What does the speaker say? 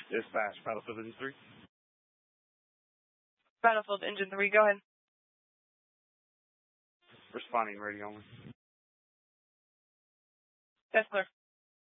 Dispatch, Battlefield Engine 3. Battlefield Engine 3, go ahead. Responding radio only. That's clear.